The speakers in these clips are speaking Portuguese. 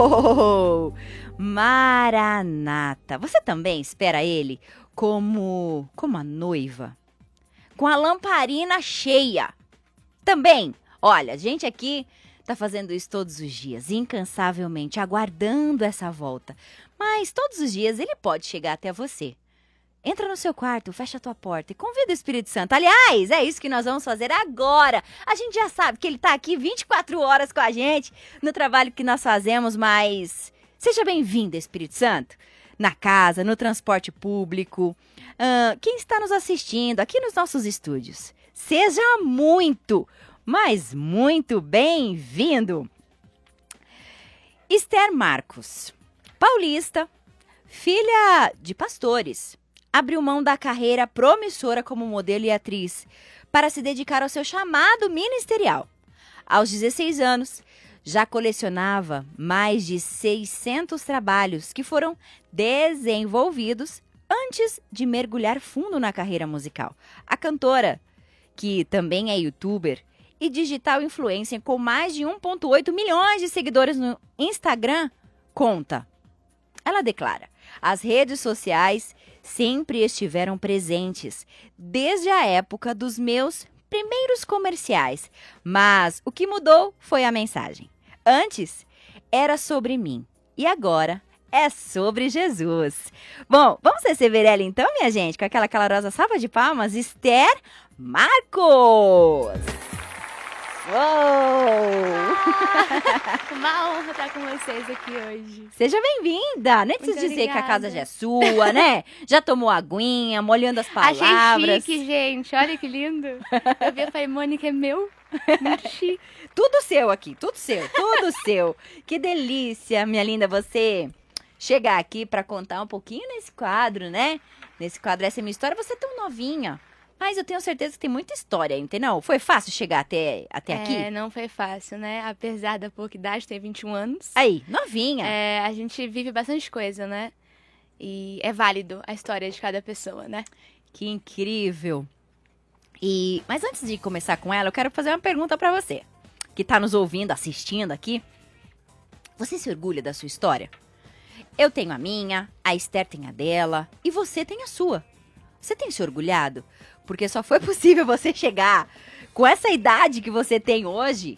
Oh, Maranata. Você também espera ele como a noiva, com a lamparina cheia. Também, olha, a gente aqui tá fazendo isso todos os dias, incansavelmente, aguardando essa volta. Mas todos os dias ele pode chegar até você. Entra no seu quarto, fecha a tua porta e convida o Espírito Santo. Aliás, é isso que nós vamos fazer agora. A gente já sabe que ele tá aqui 24 horas com a gente no trabalho que nós fazemos, mas seja bem-vindo, Espírito Santo. Na casa, no transporte público, quem está nos assistindo aqui nos nossos estúdios. Seja muito, mas muito bem-vindo. Esther Marcos, paulista, filha de pastores, abriu mão da carreira promissora como modelo e atriz para se dedicar ao seu chamado ministerial. Aos 16 anos, já colecionava mais de 600 trabalhos que foram desenvolvidos antes de mergulhar fundo na carreira musical. A cantora, que também é youtuber e digital influencer com mais de 1,8 milhões de seguidores no Instagram, conta. Ela declara: as redes sociais sempre estiveram presentes, desde a época dos meus primeiros comerciais. Mas o que mudou foi a mensagem. Antes, era sobre mim. E agora, é sobre Jesus. Bom, vamos receber ela então, minha gente, com aquela calorosa salva de palmas, Esther Marcos! Uou! Uma honra estar com vocês aqui hoje. Seja bem-vinda! Nem preciso dizer obrigada. que a casa já é sua, né? Já tomou aguinha, molhando as palavras. Achei chique, gente. Olha que lindo. Eu vi a falei, Mônica, é meu? Muito chique. Tudo seu aqui, tudo seu, tudo seu. Que delícia, minha linda, você chegar aqui para contar um pouquinho nesse quadro, né? Nesse quadro, essa é a minha história. Você é tão novinha, mas eu tenho certeza que tem muita história, entendeu? Foi fácil chegar até aqui? É, não foi fácil, né? Apesar da pouca idade, ter 21 anos. Aí, novinha. A gente vive bastante coisa, né? E é válido a história de cada pessoa, né? Que incrível. Mas antes de começar com ela, eu quero fazer uma pergunta para você, que tá nos ouvindo, assistindo aqui. Você se orgulha da sua história? Eu tenho a minha, a Esther tem a dela e você tem a sua. Você tem se orgulhado? Porque só foi possível você chegar com essa idade que você tem hoje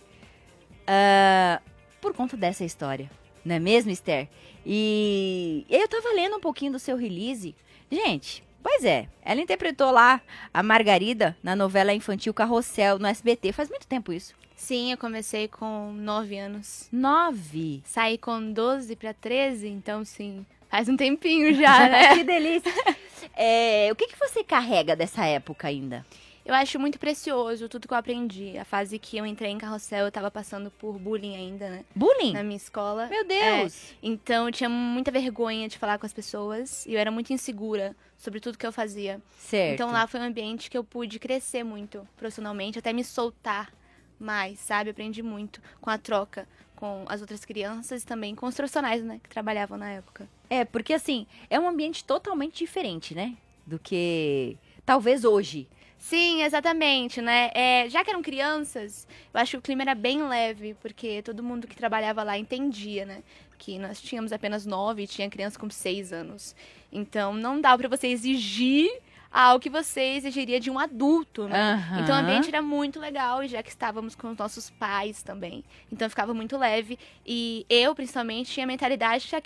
por conta dessa história. Não é mesmo, Esther? E eu tava lendo um pouquinho do seu release. Gente, pois é, ela interpretou lá a Margarida na novela infantil Carrossel no SBT. Faz muito tempo isso. Sim, eu comecei com 9 anos. 9? Saí com 12 para 13, então sim, faz um tempinho já, né? Que delícia. O que você carrega dessa época ainda? Eu acho muito precioso tudo que eu aprendi. A fase que eu entrei em Carrossel, eu tava passando por bullying ainda, né? Bullying? Na minha escola. Meu Deus! Então eu tinha muita vergonha de falar com as pessoas. E eu era muito insegura sobre tudo que eu fazia. Certo. Então lá foi um ambiente que eu pude crescer muito profissionalmente, até me soltar mais, sabe? Aprendi muito com a troca com as outras crianças e também com os profissionais, né? Que trabalhavam na época. Porque assim, é um ambiente totalmente diferente, né? Do que talvez hoje. Sim, exatamente, né? Já que eram crianças, eu acho que o clima era bem leve, porque todo mundo que trabalhava lá entendia, né? Que nós tínhamos apenas 9 e tinha criança com 6 anos. Então, não dava pra você exigir algo que você exigiria de um adulto, né? Aham. Então, o ambiente era muito legal, e já que estávamos com os nossos pais também. Então, ficava muito leve. E eu, principalmente, tinha a mentalidade